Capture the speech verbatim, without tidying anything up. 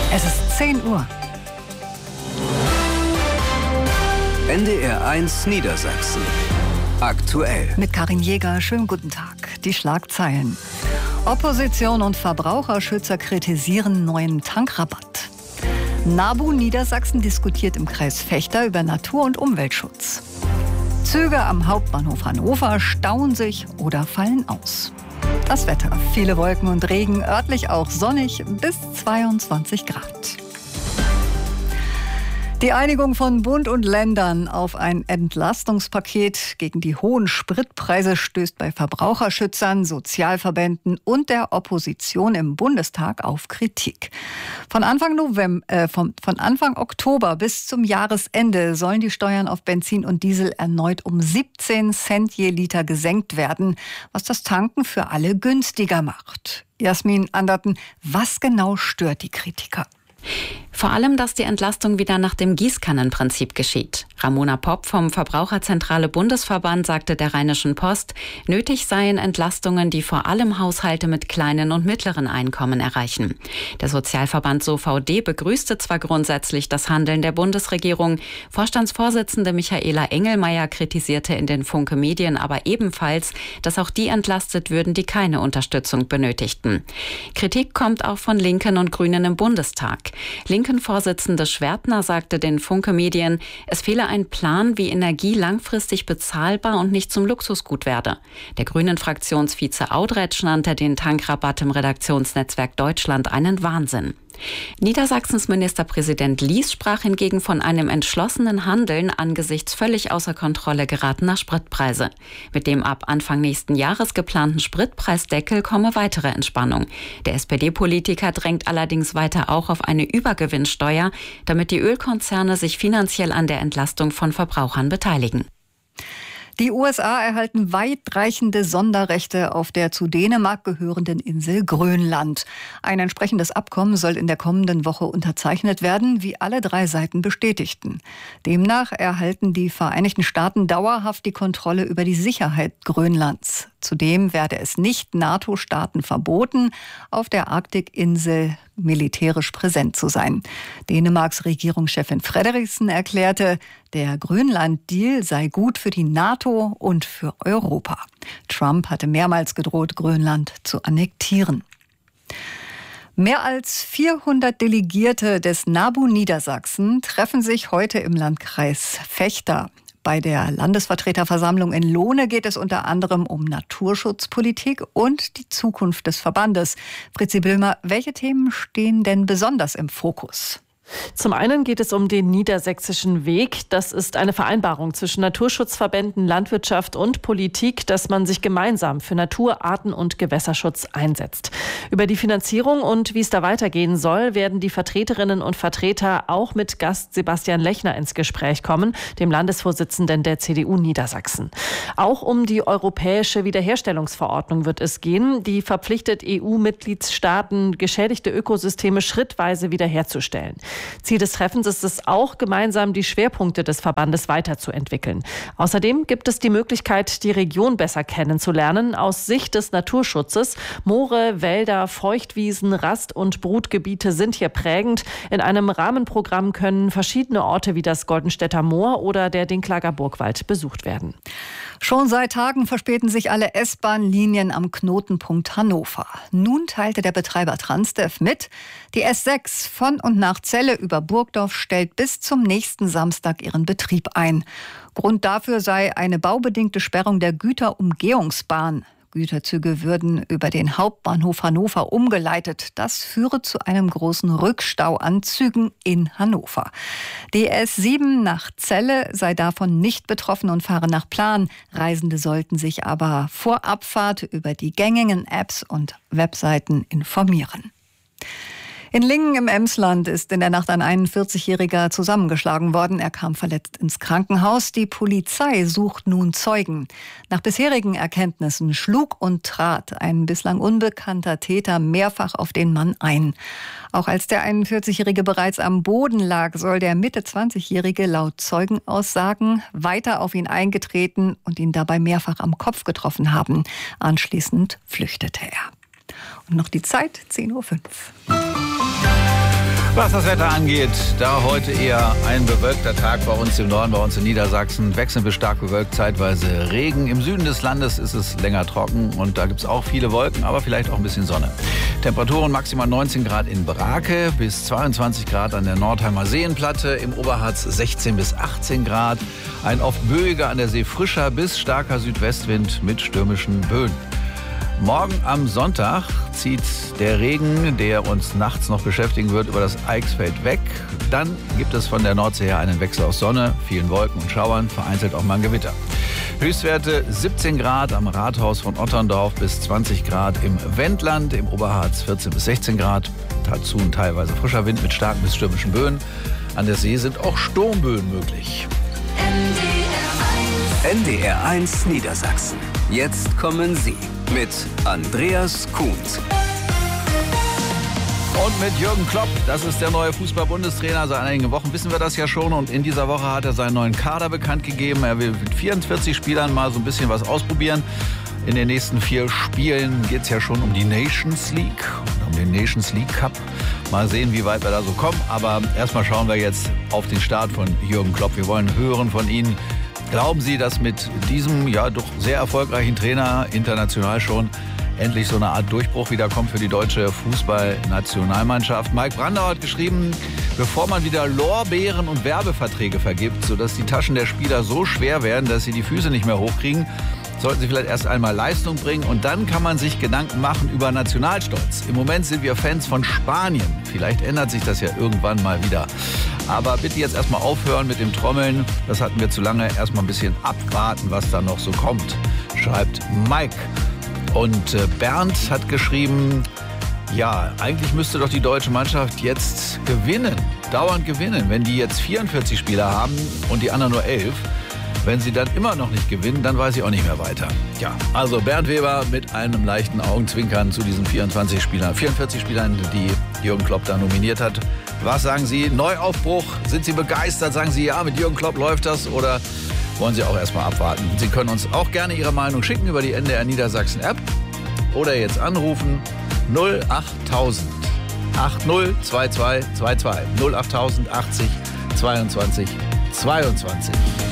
Es ist zehn Uhr. N D R eins Niedersachsen. Aktuell. Mit Karin Jäger, schönen guten Tag. Die Schlagzeilen. Opposition und Verbraucherschützer kritisieren neuen Tankrabatt. NABU Niedersachsen diskutiert im Kreis Vechta über Natur- und Umweltschutz. Züge am Hauptbahnhof Hannover stauen sich oder fallen aus. Das Wetter. Viele Wolken und Regen, örtlich auch sonnig bis zweiundzwanzig Grad. Die Einigung von Bund und Ländern auf ein Entlastungspaket gegen die hohen Spritpreise stößt bei Verbraucherschützern, Sozialverbänden und der Opposition im Bundestag auf Kritik. Von Anfang November, äh, von, von Anfang Oktober bis zum Jahresende sollen die Steuern auf Benzin und Diesel erneut um siebzehn Cent je Liter gesenkt werden, was das Tanken für alle günstiger macht. Jasmin Anderten, was genau stört die Kritiker? Vor allem, dass die Entlastung wieder nach dem Gießkannenprinzip geschieht. Ramona Popp vom Verbraucherzentrale Bundesverband sagte der Rheinischen Post, nötig seien Entlastungen, die vor allem Haushalte mit kleinen und mittleren Einkommen erreichen. Der Sozialverband S O V D begrüßte zwar grundsätzlich das Handeln der Bundesregierung, Vorstandsvorsitzende Michaela Engelmeier kritisierte in den Funke Medien aber ebenfalls, dass auch die entlastet würden, die keine Unterstützung benötigten. Kritik kommt auch von Linken und Grünen im Bundestag. Linken-Vorsitzende Schwertner sagte den Funke Medien, es fehle ein Plan, wie Energie langfristig bezahlbar und nicht zum Luxusgut werde. Der Grünen-Fraktionsvize Audretsch nannte den Tankrabatt im Redaktionsnetzwerk Deutschland einen Wahnsinn. Niedersachsens Ministerpräsident Lies sprach hingegen von einem entschlossenen Handeln angesichts völlig außer Kontrolle geratener Spritpreise. Mit dem ab Anfang nächsten Jahres geplanten Spritpreisdeckel komme weitere Entspannung. Der S P D-Politiker drängt allerdings weiter auch auf eine Übergewinnsteuer, damit die Ölkonzerne sich finanziell an der Entlastung von Verbrauchern beteiligen. Die U S A erhalten weitreichende Sonderrechte auf der zu Dänemark gehörenden Insel Grönland. Ein entsprechendes Abkommen soll in der kommenden Woche unterzeichnet werden, wie alle drei Seiten bestätigten. Demnach erhalten die Vereinigten Staaten dauerhaft die Kontrolle über die Sicherheit Grönlands. Zudem werde es nicht NATO-Staaten verboten, auf der Arktikinsel militärisch präsent zu sein. Dänemarks Regierungschefin Frederiksen erklärte, der Grönland-Deal sei gut für die NATO und für Europa. Trump hatte mehrmals gedroht, Grönland zu annektieren. Mehr als vierhundert Delegierte des NABU Niedersachsen treffen sich heute im Landkreis Vechta. Bei der Landesvertreterversammlung in Lohne geht es unter anderem um Naturschutzpolitik und die Zukunft des Verbandes. Fritzi Böhmer, welche Themen stehen denn besonders im Fokus? Zum einen geht es um den Niedersächsischen Weg. Das ist eine Vereinbarung zwischen Naturschutzverbänden, Landwirtschaft und Politik, dass man sich gemeinsam für Natur-, Arten- und Gewässerschutz einsetzt. Über die Finanzierung und wie es da weitergehen soll, werden die Vertreterinnen und Vertreter auch mit Gast Sebastian Lechner ins Gespräch kommen, dem Landesvorsitzenden der C D U Niedersachsen. Auch um die europäische Wiederherstellungsverordnung wird es gehen. Die verpflichtet E U-Mitgliedstaaten, geschädigte Ökosysteme schrittweise wiederherzustellen. Ziel des Treffens ist es auch, gemeinsam die Schwerpunkte des Verbandes weiterzuentwickeln. Außerdem gibt es die Möglichkeit, die Region besser kennenzulernen aus Sicht des Naturschutzes. Moore, Wälder, Feuchtwiesen, Rast- und Brutgebiete sind hier prägend. In einem Rahmenprogramm können verschiedene Orte wie das Goldenstädter Moor oder der Dinklager Burgwald besucht werden. Schon seit Tagen verspäten sich alle S-Bahn-Linien am Knotenpunkt Hannover. Nun teilte der Betreiber Transdev mit, die S sechs von und nach Celle über Burgdorf stellt bis zum nächsten Samstag ihren Betrieb ein. Grund dafür sei eine baubedingte Sperrung der Güterumgehungsbahn. Güterzüge würden über den Hauptbahnhof Hannover umgeleitet. Das führe zu einem großen Rückstau an Zügen in Hannover. Die S sieben nach Celle sei davon nicht betroffen und fahre nach Plan. Reisende sollten sich aber vor Abfahrt über die gängigen Apps und Webseiten informieren. In Lingen im Emsland ist in der Nacht ein einundvierzigjähriger zusammengeschlagen worden. Er kam verletzt ins Krankenhaus. Die Polizei sucht nun Zeugen. Nach bisherigen Erkenntnissen schlug und trat ein bislang unbekannter Täter mehrfach auf den Mann ein. Auch als der einundvierzigjährige bereits am Boden lag, soll der Mitte zwanzigjährige laut Zeugenaussagen weiter auf ihn eingetreten und ihn dabei mehrfach am Kopf getroffen haben. Anschließend flüchtete er. Und noch die Zeit, zehn Uhr fünf. Was das Wetter angeht, da heute eher ein bewölkter Tag bei uns im Norden, bei uns in Niedersachsen. Wechselnd bis stark bewölkt, zeitweise Regen. Im Süden des Landes ist es länger trocken und da gibt es auch viele Wolken, aber vielleicht auch ein bisschen Sonne. Temperaturen maximal neunzehn Grad in Brake, bis zweiundzwanzig Grad an der Nordheimer Seenplatte. Im Oberharz sechzehn bis achtzehn Grad. Ein oft böiger, an der See frischer bis starker Südwestwind mit stürmischen Böen. Morgen am Sonntag zieht der Regen, der uns nachts noch beschäftigen wird, über das Eichsfeld weg. Dann gibt es von der Nordsee her einen Wechsel aus Sonne, vielen Wolken und Schauern, vereinzelt auch mal ein Gewitter. Höchstwerte siebzehn Grad am Rathaus von Otterndorf bis zwanzig Grad im Wendland, im Oberharz vierzehn bis sechzehn Grad. Dazu ein teilweise frischer Wind mit starken bis stürmischen Böen. An der See sind auch Sturmböen möglich. N D R eins Niedersachsen. Jetzt kommen Sie mit Andreas Kuhns. Und mit Jürgen Klopp, das ist der neue Fußball-Bundestrainer. Seit einigen Wochen wissen wir das ja schon. Und in dieser Woche hat er seinen neuen Kader bekannt gegeben. Er will mit vierundvierzig Spielern mal so ein bisschen was ausprobieren. In den nächsten vier Spielen geht es ja schon um die Nations League, um den Nations League Cup. Mal sehen, wie weit wir da so kommen. Aber erstmal schauen wir jetzt auf den Start von Jürgen Klopp. Wir wollen hören von Ihnen. Glauben Sie, dass mit diesem ja doch sehr erfolgreichen Trainer, international schon, endlich so eine Art Durchbruch wiederkommt für die deutsche Fußballnationalmannschaft? Mike Brandauer hat geschrieben, bevor man wieder Lorbeeren und Werbeverträge vergibt, sodass die Taschen der Spieler so schwer werden, dass sie die Füße nicht mehr hochkriegen, sollten sie vielleicht erst einmal Leistung bringen und dann kann man sich Gedanken machen über Nationalstolz. Im Moment sind wir Fans von Spanien. Vielleicht ändert sich das ja irgendwann mal wieder. Aber bitte jetzt erstmal aufhören mit dem Trommeln. Das hatten wir zu lange. Erstmal ein bisschen abwarten, was da noch so kommt, schreibt Mike. Und äh, Bernd hat geschrieben, ja, eigentlich müsste doch die deutsche Mannschaft jetzt gewinnen, dauernd gewinnen. Wenn die jetzt vierundvierzig Spieler haben und die anderen nur elf, wenn sie dann immer noch nicht gewinnen, dann weiß ich auch nicht mehr weiter. Ja, also Bernd Weber mit einem leichten Augenzwinkern zu diesen vierundzwanzig Spielern, vierundvierzig Spielern, die Jürgen Klopp da nominiert hat. Was sagen Sie? Neuaufbruch? Sind Sie begeistert? Sagen Sie, ja, mit Jürgen Klopp läuft das? Oder wollen Sie auch erstmal abwarten? Sie können uns auch gerne Ihre Meinung schicken über die N D R Niedersachsen App oder jetzt anrufen null achttausend achtzig zwei zwei zwei zwei null achttausend achtzig zweiundzwanzig zweiundzwanzig.